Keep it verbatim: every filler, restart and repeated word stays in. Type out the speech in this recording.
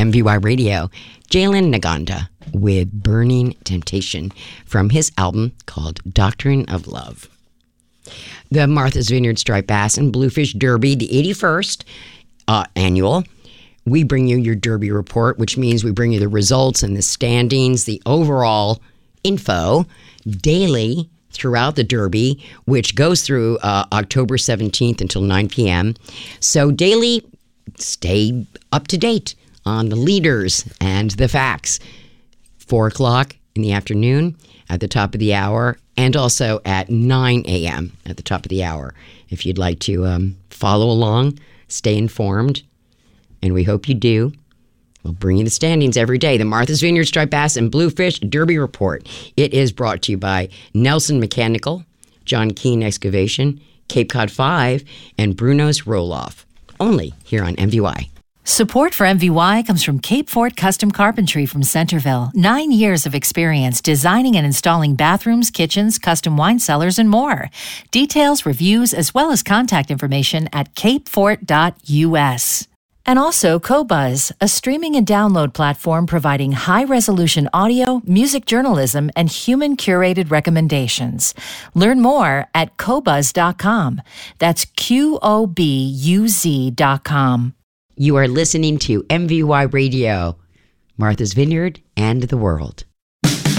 M V Y Radio, Jalen Naganda with Burning Temptation from his album called Doctrine of Love. The Martha's Vineyard Striped Bass and Bluefish Derby, the eighty-first uh, annual. We bring you your Derby report, which means we bring you the results and the standings, the overall info daily throughout the Derby, which goes through uh, October seventeenth until nine p.m. So daily, stay up to date on the leaders and the facts. Four o'clock in the afternoon at the top of the hour, and also at nine a.m. at the top of the hour. If you'd like to um, follow along, stay informed, and we hope you do. We'll bring you the standings every day. The Martha's Vineyard Striped Bass and Bluefish Derby Report. It is brought to you by Nelson Mechanical, John Keane Excavation, Cape Cod five, and Bruno's Roll-Off. Only here on M V Y. Support for M V Y comes from Cape Fort Custom Carpentry from Centerville. Nine years of experience designing and installing bathrooms, kitchens, custom wine cellars, and more. Details, reviews, as well as contact information at cape fort dot u s. And also Qobuz, a streaming and download platform providing high-resolution audio, music journalism, and human-curated recommendations. Learn more at qobuz dot com. That's Q O B U Z dot com. You are listening to M V Y Radio, Martha's Vineyard and the World.